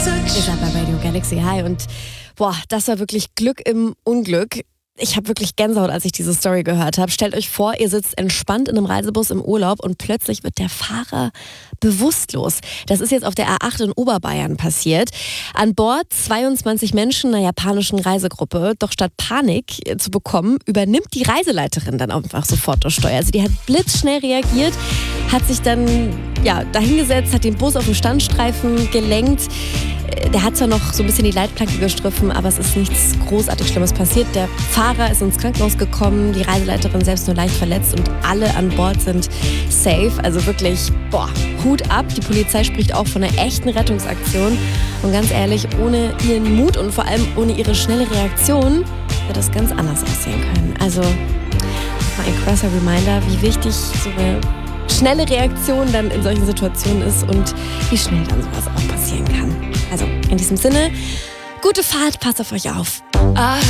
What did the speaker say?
Ihr seid bei Radio Galaxy. Hi. Und das war wirklich Glück im Unglück. Ich habe wirklich Gänsehaut, als ich diese Story gehört habe. Stellt euch vor, ihr sitzt entspannt in einem Reisebus im Urlaub und plötzlich wird der Fahrer bewusstlos. Das ist jetzt auf der A8 in Oberbayern passiert. An Bord 22 Menschen einer japanischen Reisegruppe. Doch statt Panik zu bekommen, übernimmt die Reiseleiterin dann einfach sofort das Steuer. Also die hat blitzschnell reagiert, hat sich dann dahingesetzt, hat den Bus auf den Standstreifen gelenkt. Der hat zwar noch so ein bisschen die Leitplanke gestriffen, aber es ist nichts großartig Schlimmes passiert. Der Fahrer ist ins Krankenhaus gekommen, die Reiseleiterin selbst nur leicht verletzt und alle an Bord sind safe. Also wirklich, Hut ab. Die Polizei spricht auch von einer echten Rettungsaktion. Und ganz ehrlich, ohne ihren Mut und vor allem ohne ihre schnelle Reaktion wird das ganz anders aussehen können. Also mal ein krasser Reminder, wie wichtig so eine schnelle Reaktion dann in solchen Situationen ist und wie schnell dann sowas auch passieren kann. Also in diesem Sinne, gute Fahrt, passt auf euch auf.